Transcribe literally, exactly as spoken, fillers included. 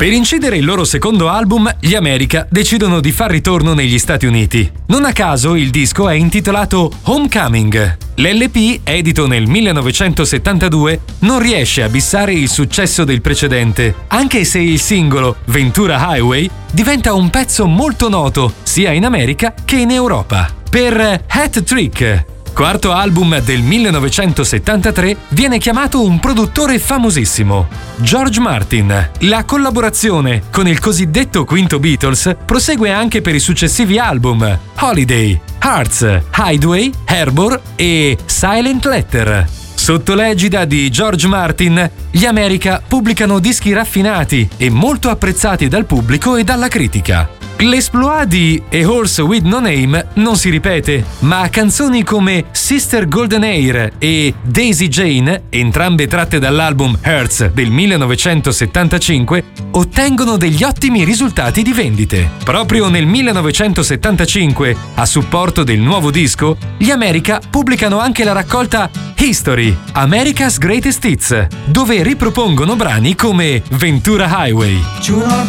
Per incidere il loro secondo album, gli America decidono di far ritorno negli Stati Uniti. Non a caso il disco è intitolato Homecoming. L'L P, edito nel millenovecentosettantadue, non riesce a bissare il successo del precedente, anche se il singolo Ventura Highway diventa un pezzo molto noto sia in America che in Europa. Per Hat Trick, quarto album del millenovecentosettantatré, viene chiamato un produttore famosissimo, George Martin. La collaborazione con il cosiddetto quinto Beatles prosegue anche per i successivi album Holiday, Hearts, Hideaway, Harbor e Silent Letter. Sotto l'egida di George Martin, gli America pubblicano dischi raffinati e molto apprezzati dal pubblico e dalla critica. L'esploit di A Horse with No Name non si ripete, ma canzoni come Sister Golden Hair e Daisy Jane, entrambe tratte dall'album Hearts del millenovecentosettantacinque, ottengono degli ottimi risultati di vendite. Proprio nel millenovecentosettantacinque, a supporto del nuovo disco, gli America pubblicano anche la raccolta History, America's Greatest Hits, dove ripropongono brani come Ventura Highway.